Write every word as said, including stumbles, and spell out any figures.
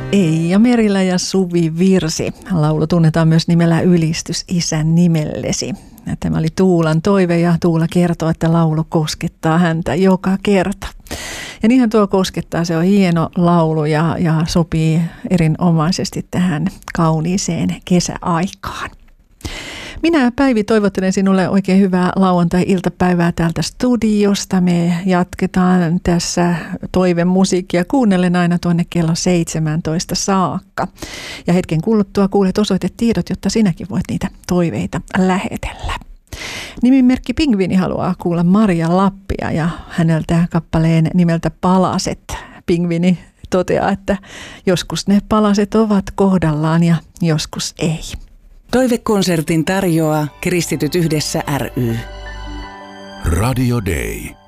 Eija Merilä ja Suvi Virsi. Laulu tunnetaan myös nimellä Ylistys isän nimellesi. Tämä oli Tuulan toive ja Tuula kertoo, että laulu koskettaa häntä joka kerta. Ja niinhän tuo koskettaa, se on hieno laulu ja, ja sopii erinomaisesti tähän kauniiseen kesäaikaan. Minä Päivi toivottelen sinulle oikein hyvää lauantai-iltapäivää täältä studiosta. Me jatketaan tässä toivemusiikkia kuunnellen aina tuonne kello seitsemäntoista saakka. Ja hetken kuluttua kuulet osoitetiedot, jotta sinäkin voit niitä toiveita lähetellä. Nimimerkki Pingviini haluaa kuulla Maria Lappia ja häneltä kappaleen nimeltä Palaset. Pingviini toteaa, että joskus ne palaset ovat kohdallaan ja joskus ei. Toivekonsertin tarjoaa Kristityt yhdessä ry. Radio Day.